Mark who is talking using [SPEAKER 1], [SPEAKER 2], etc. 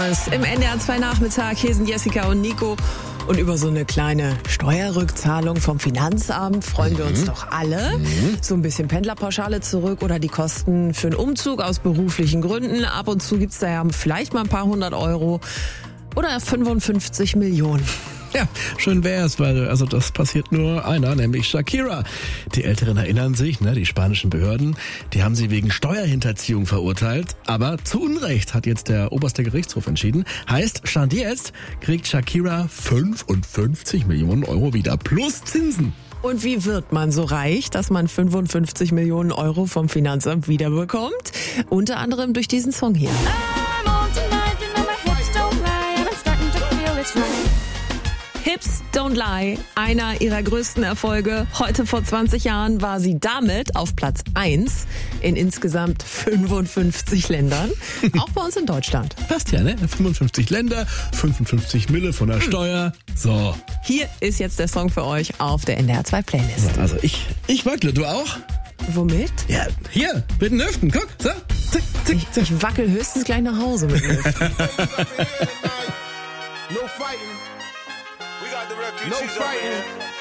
[SPEAKER 1] Im NDR 2 Nachmittag, hier sind Jessica und Nico. Und über so eine kleine Steuerrückzahlung vom Finanzamt freuen wir uns doch alle. So ein bisschen Pendlerpauschale zurück oder die Kosten für einen Umzug aus beruflichen Gründen. Ab und zu gibt's da ja vielleicht mal ein paar 100 Euro oder 55 Millionen.
[SPEAKER 2] Ja, schön wär's, weil das passiert nur einer, nämlich Shakira. Die Älteren erinnern sich, die spanischen Behörden, die haben sie wegen Steuerhinterziehung verurteilt. Aber zu Unrecht hat jetzt der oberste Gerichtshof entschieden. Heißt, Stand jetzt kriegt Shakira 55 Millionen Euro wieder plus Zinsen.
[SPEAKER 1] Und wie wird man so reich, dass man 55 Millionen Euro vom Finanzamt wiederbekommt? Unter anderem durch diesen Song hier. Hips Don't Lie, einer ihrer größten Erfolge. Heute vor 20 Jahren war sie damit auf Platz 1 in insgesamt 55 Ländern. Auch bei uns in Deutschland.
[SPEAKER 2] Passt ja, ne? 55 Länder, 55 Mille von der Steuer. So.
[SPEAKER 1] Hier ist jetzt der Song für euch auf der NDR 2 Playlist.
[SPEAKER 2] Also ich wackle, du auch?
[SPEAKER 1] Womit?
[SPEAKER 2] Ja, hier, mit den Hüften, guck, so. Zick, zick, zick.
[SPEAKER 1] Ich wackel höchstens gleich nach Hause mit mir.
[SPEAKER 3] No fighting. We got the refugees. No fighting.